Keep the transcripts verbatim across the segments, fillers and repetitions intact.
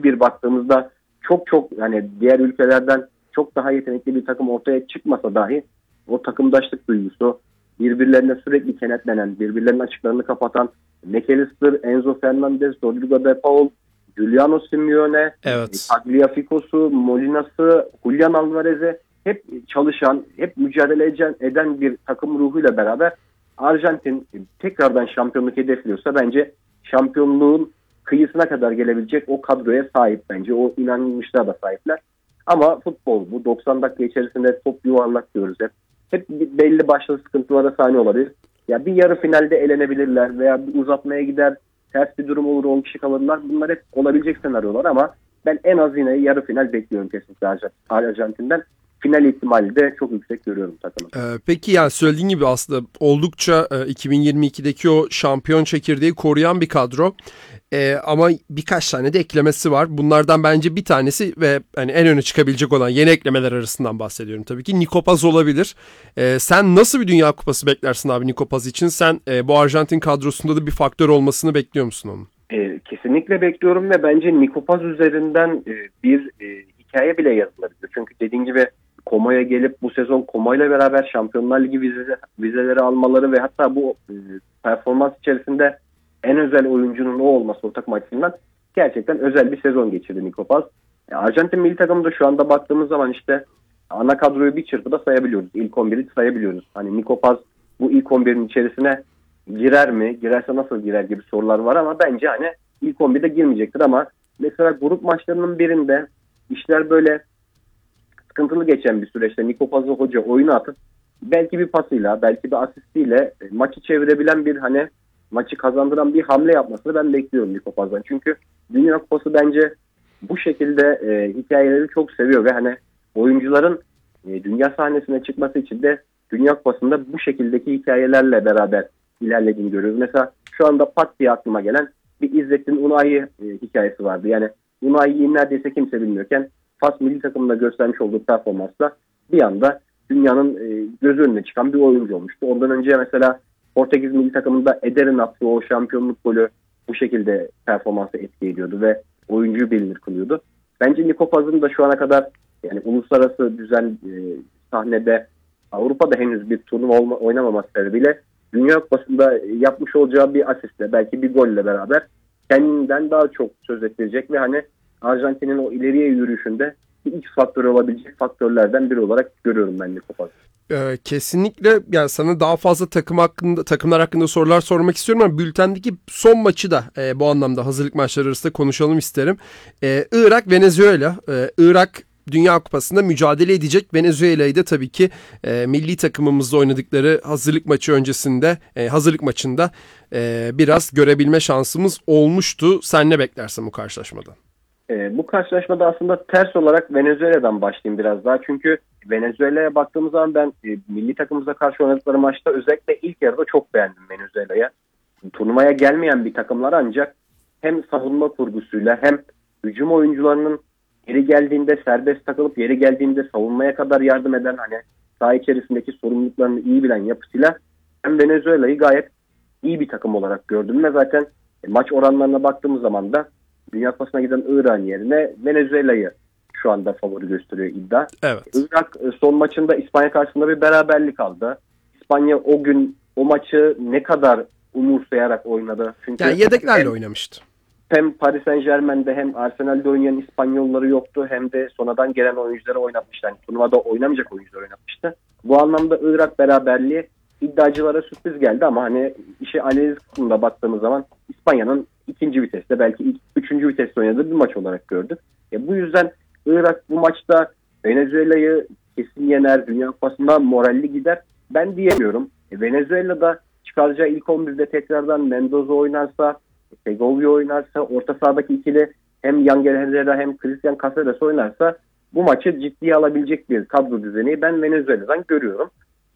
bir baktığımızda çok çok yani diğer ülkelerden çok daha yetenekli bir takım ortaya çıkmasa dahi o takımdaşlık duygusu, birbirlerine sürekli kenetlenen, birbirlerinin açıklarını kapatan McAllister, Enzo Fernandez, Rodrigo De Paul, Giuliano Simeone, evet. Tagliafico'su, Molina'sı, Julian Alvarez'e hep çalışan, hep mücadele eden bir takım ruhuyla beraber Arjantin tekrardan şampiyonluk hedefliyorsa bence şampiyonluğun kıyısına kadar gelebilecek o kadroya sahip bence. O inanmışlar da sahipler. Ama futbol bu doksan dakika içerisinde top yuvarlak diyoruz hep. Hep belli başlı sıkıntılara sahne olabilir. Ya bir yarı finalde elenebilirler veya bir uzatmaya gider, ters bir durum olur, on kişi kalırlar. Bunlar hep olabilecek senaryolar ama ben en az yine yarı final bekliyorum kesinlikle Arjantin'den. Final ihtimali de çok yüksek görüyorum takımı. Ee, peki yani söylediğin gibi aslında oldukça e, iki bin yirmi ikideki o şampiyon çekirdeği koruyan bir kadro. Ee, ama birkaç tane de eklemesi var. Bunlardan bence bir tanesi ve hani en öne çıkabilecek olan yeni eklemeler arasından bahsediyorum tabii ki. Nico Paz olabilir. Ee, sen nasıl bir Dünya Kupası beklersin abi Nico Paz için? Sen e, bu Arjantin kadrosunda da bir faktör olmasını bekliyor musun onun? E, kesinlikle bekliyorum ve bence Nico Paz üzerinden e, bir e, hikaye bile yazılabilir. Çünkü dediğin gibi Koma'ya gelip bu sezon Koma ile beraber Şampiyonlar Ligi vize, vizeleri almaları ve hatta bu e, performans içerisinde en özel oyuncunun o olması o takım açısından gerçekten özel bir sezon geçirdi Nico Paz. E, Arjantin milli takımında şu anda baktığımız zaman işte ana kadroyu bir çırpıda sayabiliyoruz. İlk on biri sayabiliyoruz. Hani Nico Paz bu ilk on birin içerisine girer mi? Girerse nasıl girer gibi sorular var ama bence hani ilk on birde girmeyecektir ama mesela grup maçlarının birinde işler böyle sıkıntılı geçen bir süreçte Nico Paz'ı hoca oyuna atıp belki bir pasıyla, belki bir asistiyle maçı çevirebilen bir hani maçı kazandıran bir hamle yapmasını ben bekliyorum Nico Paz'dan. Çünkü Dünya Kupası bence bu şekilde e, hikayeleri çok seviyor ve hani oyuncuların e, dünya sahnesine çıkması için de Dünya Kupası'nda bu şekildeki hikayelerle beraber ilerlediğini görüyoruz. Mesela şu anda pat diye aklıma gelen bir İzzettin Unahi e, hikayesi vardı. Yani Unahi'yi neredeyse kimse bilmiyorken Fas milli takımında göstermiş olduğu performansla bir anda dünyanın e, göz önüne çıkan bir oyuncu olmuştu. Ondan önce mesela Portekiz milli takımında Eder'in attığı o şampiyonluk golü bu şekilde performansı etki ediyordu ve oyuncuyu bilinir kılıyordu. Bence Nico Paz'ın da şu ana kadar yani uluslararası düzen e, sahnede Avrupa'da henüz bir turnuva olma, oynamaması sebebiyle Dünya Kupası'nda yapmış olacağı bir asistle belki bir golle beraber kendinden daha çok söz ettirecek ve hani Arjantin'in o ileriye yürüyüşünde bir X faktörü olabilecek faktörlerden biri olarak görüyorum ben Nico Paz'ı. Ee, kesinlikle yani sana daha fazla takım hakkında takımlar hakkında sorular sormak istiyorum ama bültendeki son maçı da e, bu anlamda hazırlık maçları arasında konuşalım isterim. Ee, Irak Venezuela. Ee, Irak Dünya Kupası'nda mücadele edecek. Venezuela'yı da tabii ki e, milli takımımızla oynadıkları hazırlık maçı öncesinde e, hazırlık maçında e, biraz görebilme şansımız olmuştu. Sen ne beklersin bu karşılaşmadan? E, bu karşılaşmada aslında ters olarak Venezuela'dan başlayayım biraz daha. Çünkü Venezuela'ya baktığımız zaman ben e, milli takımımıza karşı oynadıkları maçta özellikle ilk yarıda çok beğendim Venezuela'ya. Turnuvaya gelmeyen bir takımlar ancak hem savunma kurgusuyla hem hücum oyuncularının yeri geldiğinde serbest takılıp yeri geldiğinde savunmaya kadar yardım eden hani saha içerisindeki sorumluluklarını iyi bilen yapısıyla hem Venezuela'yı gayet iyi bir takım olarak gördüm ve zaten e, maç oranlarına baktığımız zaman da Dünya Kupası'na giden Irak'ın yerine Venezuela'yı şu anda favori gösteriyor iddia. Evet. Irak son maçında İspanya karşısında bir beraberlik aldı. İspanya o gün o maçı ne kadar umursayarak oynadı. Çünkü yani yedeklerle hem, oynamıştı. Hem Paris Saint-Germain'de hem Arsenal'de oynayan İspanyolları yoktu hem de sonradan gelen oyuncuları oynatmıştı. Yani turnuvada oynamayacak oyuncuları oynatmıştı. Bu anlamda Irak beraberliği iddiacılara sürpriz geldi ama hani işe analiz kısmında baktığımız zaman İspanya'nın ikinci viteste belki ilk, üçüncü viteste oynadığı bir maç olarak gördük. E bu yüzden Irak bu maçta Venezuela'yı kesin yener, Dünya Kupası'ndan moralli gider. Ben diyemiyorum. E Venezuela'da çıkaracağı ilk on birde tekrardan Mendoza oynarsa, Segovia oynarsa, orta sahadaki ikili hem Yangel Herrera hem Christian Cáceres oynarsa bu maçı ciddiye alabilecek bir kadro düzeni ben Venezuela'dan görüyorum.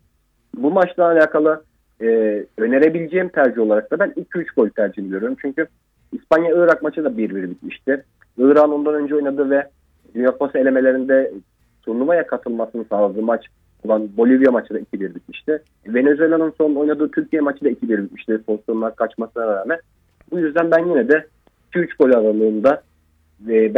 Bu maçla alakalı e, önerebileceğim tercih olarak da ben iki üç gol tercihini görüyorum. Çünkü İspanya-Irak maçı da bir bir bitmişti. Irak'ın ondan önce oynadığı ve Dünya Kupası elemelerinde turnuvaya katılmasını sağladığı maç olan Bolivya maçı da iki bir bitmişti. Venezuela'nın son oynadığı Türkiye maçı da iki bir bitmişti. Pozisyonlar kaçmasına rağmen. Bu yüzden ben yine de iki üç gol aralığında ve